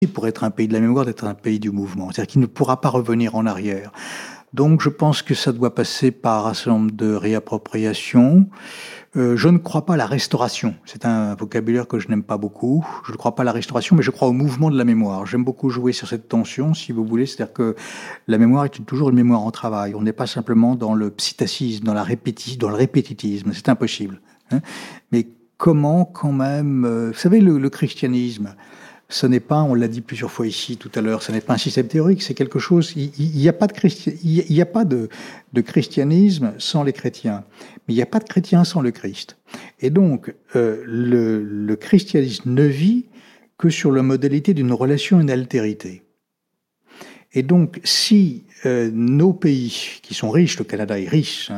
pour être un pays de la mémoire, d'être un pays du mouvement. C'est-à-dire qu'il ne pourra pas revenir en arrière. Donc je pense que ça doit passer par un certain nombre de réappropriations. Je ne crois pas à la restauration. C'est un vocabulaire que je n'aime pas beaucoup. Je ne crois pas à la restauration, mais je crois au mouvement de la mémoire. J'aime beaucoup jouer sur cette tension, si vous voulez. C'est-à-dire que la mémoire est toujours une mémoire en travail. On n'est pas simplement dans le psittacisme, dans le répétitisme. C'est impossible. Mais comment, quand même... vous savez, le christianisme... Ce n'est pas, on l'a dit plusieurs fois ici tout à l'heure, ce n'est pas un système théorique, c'est quelque chose. Il n'y a pas de christianisme sans les chrétiens, mais il n'y a pas de chrétiens sans le Christ. Et donc, le christianisme ne vit que sur la modalité d'une relation, une altérité. Et donc, si nos pays, qui sont riches, le Canada est riche,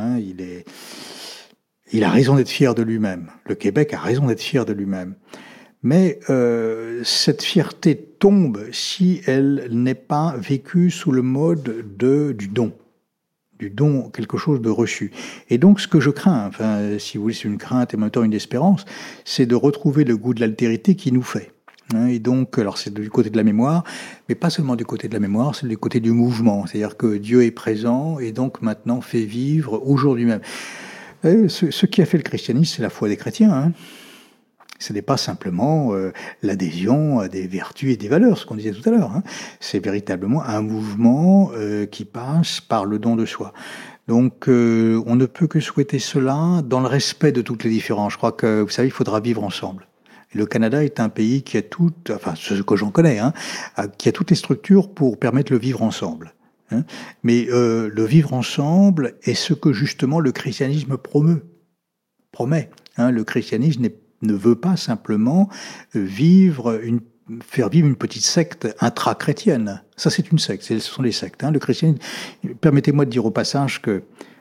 il a raison d'être fier de lui-même. Le Québec a raison d'être fier de lui-même. Mais cette fierté tombe si elle n'est pas vécue sous le mode du don, quelque chose de reçu. Et donc ce que je crains, enfin si vous voulez c'est une crainte et en même temps une espérance, c'est de retrouver le goût de l'altérité qui nous fait. Et donc, alors c'est du côté de la mémoire, mais pas seulement du côté de la mémoire, c'est du côté du mouvement. C'est-à-dire que Dieu est présent et donc maintenant fait vivre aujourd'hui même. Et ce qui a fait le christianisme, c'est la foi des chrétiens, Ce n'est pas simplement l'adhésion à des vertus et des valeurs, ce qu'on disait tout à l'heure. C'est véritablement un mouvement qui passe par le don de soi. Donc, on ne peut que souhaiter cela dans le respect de toutes les différences. Je crois que, vous savez, il faudra vivre ensemble. Et le Canada est un pays qui a ce que j'en connais, qui a toutes les structures pour permettre le vivre ensemble. Mais le vivre ensemble est ce que justement le christianisme promet. Le christianisme ne veut pas simplement faire vivre une petite secte intra-chrétienne. Ça, c'est une secte, ce sont des sectes. Le christianisme. Permettez-moi de dire au passage que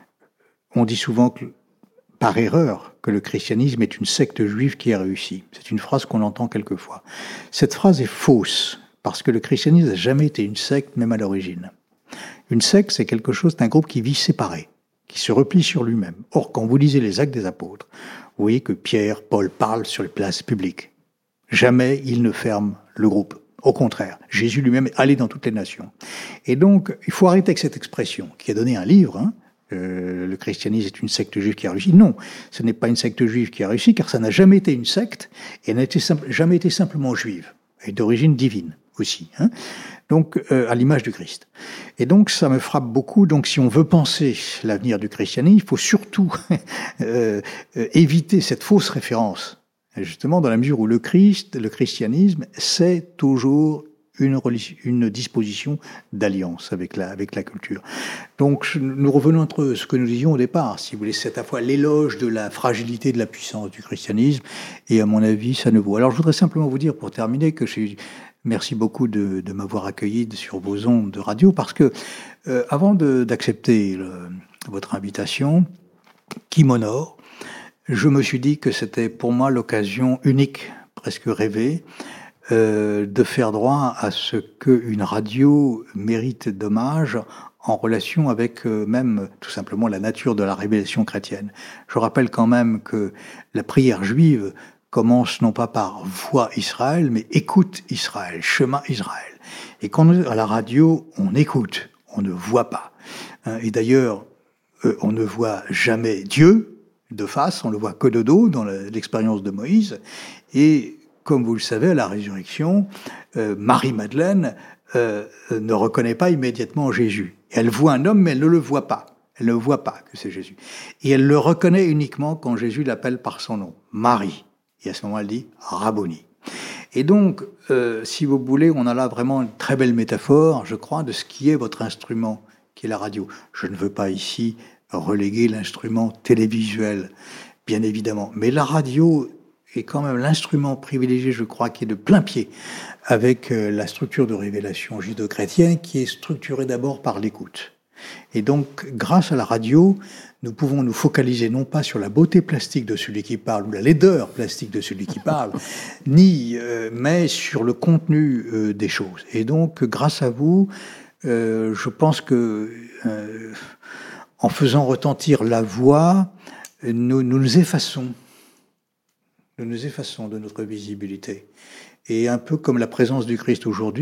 on dit souvent, par erreur, que le christianisme est une secte juive qui a réussi. C'est une phrase qu'on entend quelquefois. Cette phrase est fausse, parce que le christianisme n'a jamais été une secte, même à l'origine. Une secte, c'est quelque chose d'un groupe qui vit séparé, qui se replie sur lui-même. Or, quand vous lisez les Actes des Apôtres, vous voyez que Pierre, Paul parlent sur les places publiques. Jamais ils ne ferment le groupe. Au contraire, Jésus lui-même est allé dans toutes les nations. Et donc, il faut arrêter avec cette expression qui a donné un livre. Le christianisme est une secte juive qui a réussi. Non, ce n'est pas une secte juive qui a réussi, car ça n'a jamais été une secte, et elle n'a jamais été simplement juive, et d'origine divine aussi. Donc, à l'image du Christ. Et donc, ça me frappe beaucoup. Donc, si on veut penser l'avenir du christianisme, il faut surtout éviter cette fausse référence. Justement, dans la mesure où le christianisme, c'est toujours une disposition d'alliance avec la culture. Donc, nous revenons entre ce que nous disions au départ. Si vous voulez, c'est à la fois l'éloge de la fragilité et de la puissance du christianisme, et à mon avis, ça ne vaut. Alors, je voudrais simplement vous dire, pour terminer, que merci beaucoup de m'avoir accueilli sur vos ondes de radio, parce que avant d'accepter votre invitation, qui m'honore, je me suis dit que c'était pour moi l'occasion unique, presque rêvée, de faire droit à ce qu'une radio mérite d'hommage en relation avec même tout simplement la nature de la révélation chrétienne. Je rappelle quand même que la prière juive commence non pas par « voix Israël », mais « écoute Israël »,« chemin Israël ». Et quand on est à la radio, on écoute, on ne voit pas. Et d'ailleurs, on ne voit jamais Dieu de face, on le voit que de dos dans l'expérience de Moïse. Et comme vous le savez, à la résurrection, Marie-Madeleine ne reconnaît pas immédiatement Jésus. Elle voit un homme, mais elle ne le voit pas. Elle ne voit pas que c'est Jésus. Et elle le reconnaît uniquement quand Jésus l'appelle par son nom, Marie. Et à ce moment, elle dit « Rabboni ». Et donc, si vous voulez, on a là vraiment une très belle métaphore, je crois, de ce qui est votre instrument, qui est la radio. Je ne veux pas ici reléguer l'instrument télévisuel, bien évidemment. Mais la radio est quand même l'instrument privilégié, je crois, qui est de plein pied avec la structure de révélation judéo-chrétienne, qui est structurée d'abord par l'écoute. Et donc, grâce à la radio, nous pouvons nous focaliser non pas sur la beauté plastique de celui qui parle ou la laideur plastique de celui qui parle, mais sur le contenu des choses. Et donc, grâce à vous, je pense que en faisant retentir la voix, nous nous effaçons de notre visibilité. Et un peu comme la présence du Christ aujourd'hui,